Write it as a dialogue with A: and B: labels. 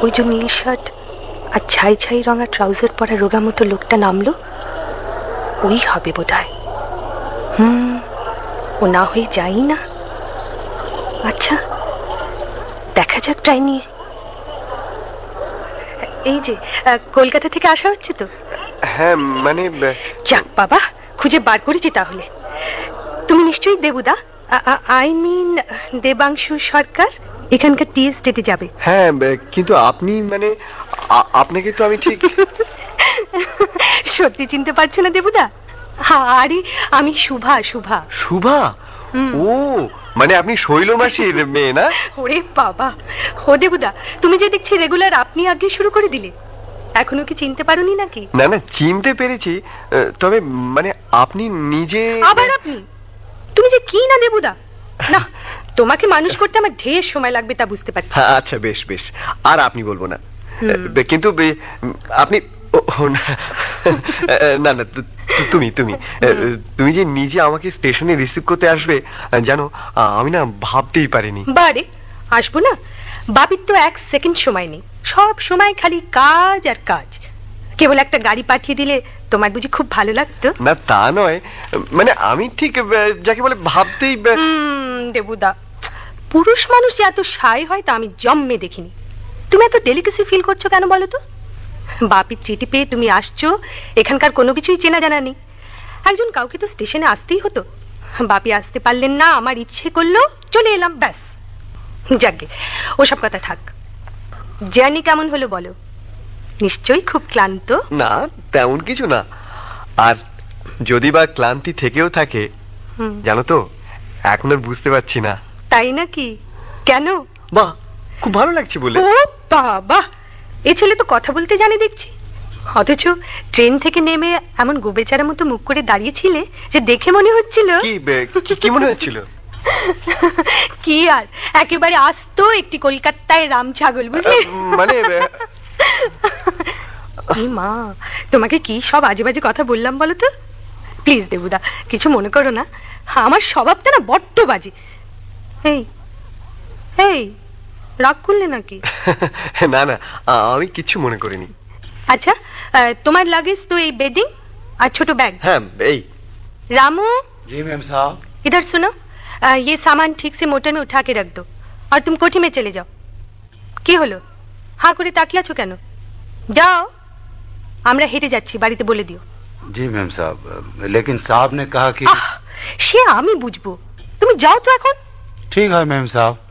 A: ওই যে নীল শার্ট আর ছাই ছাই রঙা ট্রাউজার পরা রোগা মতো লোকটা নামলো, ওই হবে বোধহয়। ও না হয়ে যাই না। আচ্ছা, দেখা যাক ট্রাই নিয়ে। এই যে কলকাতা থেকে আসা হচ্ছে তো?
B: হ্যাঁ, মানে
A: যাক বাবা, খুঁজে বার করেছি তাহলে। তুমি নিশ্চয়ই দেবুদা, আই মিন দেবাংশু সরকার, এখানকার টি এস্টেটে যাবে।
B: হ্যাঁ, কিন্তু আপনি মানে আপনাকে তো আমি ঠিক
A: সত্যি চিনতে পারছো না দেবুদা? আরে আমি শুভা। শুভা?
B: ও মানে আপনি শৈল মাসির মেয়ে না?
A: ওরে বাবা, ও দেবুদা, তুমি যে দেখছি রেগুলার আপনি আগে শুরু করে দিলে। এখনো কি চিনতে পারোনি নাকি?
B: না না, চিনতে পেরেছি, তবে মানে আপনি নিজে।
A: আবার আপনি? তুমি যে কি না দেবুদা, না তোমাকে মানুষ করতে আমার ঢের সময় লাগবে তা বুঝতে পারছি।
B: আচ্ছা বেশ বেশ, আর আপনি বলবো না, কিন্তু আপনি না না, তুমি তুমি তুমি যে নিজে আমাকে স্টেশনে রিসিভ করতে আসবে জানো, আমি না ভাবতেই পারিনি।
A: বারে আসবো না? বাবির তো এক সেকেন্ড সময় নেই, সব সময় খালি কাজ আর কাজ। কেবল একটা গাড়ি পাঠিয়ে দিলে তোমার বুঝি খুব ভালো লাগতো?
B: না তা নয়, মানে আমি ঠিক যাকে বলে ভাবতেই।
A: দেবুদা, পুরুষ মানুষ যে এত সাই হয় তা আমি জন্মে দেখিনি। তুমি এত ডেলিকেসি ফিল করছো কেন বলো তো? বাপির চিঠি পেয়ে তুমি আসছো, এখানকার কোনো কিছুই চেনা জানা নেই। একজন কাউকে তো স্টেশনে আসতেই হতো। বাপি আসতে পারলেন না, আমার ইচ্ছে করলো চলে এলাম, ব্যাস। যাকে ওসব কথা থাক। জার্নি কেমন হলো বলো? নিশ্চয়ই খুব ক্লান্ত।
B: না তেমন কিছু না, আর যদি বা ক্লান্তি থেকেও থাকে জানো তো, এখন আর বুঝতে পারছি না।
A: তাই নাকি? কেন?
B: বাহ, খুব ভালো লাগছে বলে।
A: ও বাবা, এ ছেলে তো কথা বলতে জানে দেখছি। অথচ ট্রেন থেকে নেমে এমন গোবেচারের মতো মুখ করে দাঁড়িয়েছিলে যে দেখে মনে হচ্ছিল।
B: কি মনে হচ্ছিল?
A: কি আর, একেবারে আস্ত একটি কলকাতায় রাম ছাগল, বুঝলে?
B: মানে
A: মা, তোমাকে কি সব আজে বাজে কথা বললাম বলো তো? প্লিজ দেবুদা, কিছু মনে করো না, আমার স্বভাবটা না বড্ড বাজে। এই এই, রাগ করলে নাকি?
B: না না, আমি কিছু মনে করিনি।
A: अच्छा, तुम्हार लगेज तो ये बेडिंग और छोटो बैग।
B: हाँ, এই
A: रामू।
C: जी मैम साहब।
A: इधर सुनो, ये सामान ठीक से मोटर में उठा के रख दो और तुम कोठी में चले जाओ। কি হলো, হাঁ করে তাকিয়ে আছো কেন? যাও, আমরা হেঁটে যাচ্ছি, বাড়িতে বলে দিও।
C: जी मैम साहब, लेकिन साहब ने कहा कि।
A: সে আমি বুঝবো, তুমি যাও তো এখন।
C: ठीक है मैम साहब।